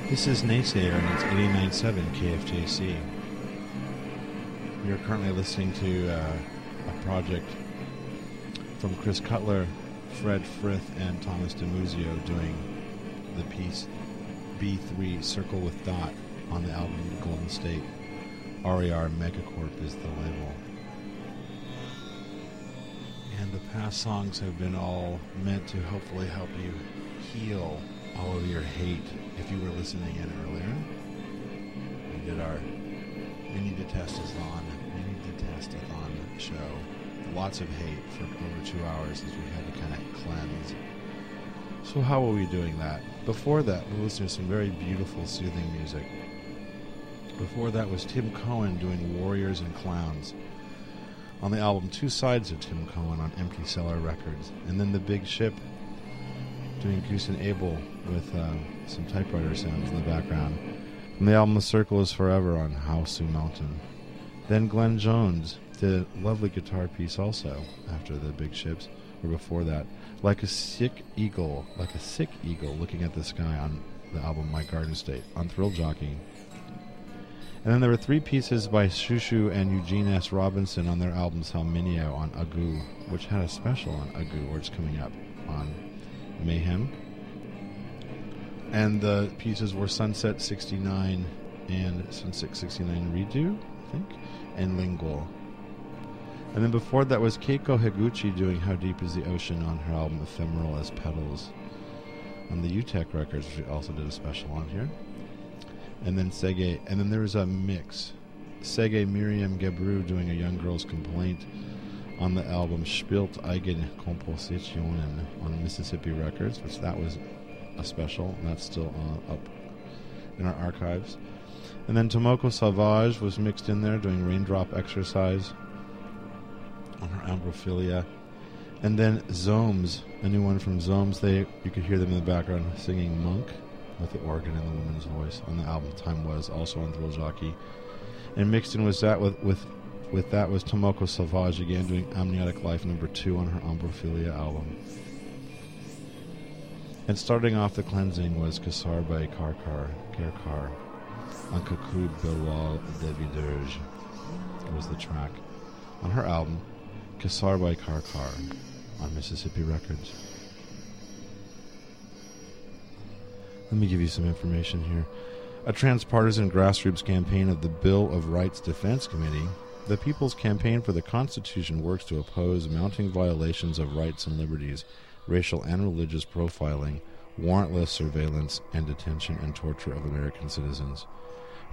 This is Naysayer, and it's 89.7 KFJC. We are currently listening to a project from Chris Cutler, Fred Frith, and Thomas DiMuzio doing the piece B3 Circle with Dot on the album Golden State. RER Megacorp is the label. And the past songs have been all meant to hopefully help you heal all of your hate. If you were listening in earlier, we did our We Need to Test-a-thon show. Lots of hate for over 2 hours as we had to kind of cleanse. So how were we doing that? Before that, we listened to some very beautiful, soothing music. Before that was Tim Cohen doing Warriors and Clowns on the album Two Sides of Tim Cohen on Empty Cellar Records. And then The Big Ship doing Goose and Abel with some typewriter sounds in the background. From the album The Circle is Forever on Hausu Mountain. Then Glenn Jones did a lovely guitar piece also after The Big Ships, or before that, like a sick eagle looking at the sky on the album My Garden State on Thrill Jockey. And then there were three pieces by Shushu and Eugene S. Robinson on their album Salminio on Agu, which had a special on Agu, where it's coming up on Mayhem. And the pieces were Sunset 69 and Sunset 69 Redo, I think, and Lingual. And then before that was Keiko Higuchi doing How Deep is the Ocean on her album Ephemeral as Petals on the UTEC Records, which we also did a special on here. And then Sege, and then there was a mix. Sege Miriam Gebru doing A Young Girl's Complaint on the album Spielt Eigen Kompositionen on Mississippi Records, which that was a special, and that's still up in our archives. And then Tomoko Savage was mixed in there doing Raindrop Exercise on her Ambrophilia. And then Zomes, a new one from Zomes. You could hear them in the background singing Monk with the organ and the woman's voice on the album Time Was, also on Thrill Jockey. And mixed in with that with that was Tomoko Savage again doing Amniotic Life #2 on her Ambrophilia album. And starting off the cleansing was Kassar by Kerkar on Kakud Belwal de Viderge. Was the track on her album Kassar by Kerkar on Mississippi Records. Let me give you some information here. A transpartisan grassroots campaign of the Bill of Rights Defense Committee, the People's Campaign for the Constitution works to oppose mounting violations of rights and liberties, racial and religious profiling, warrantless surveillance, and detention and torture of American citizens.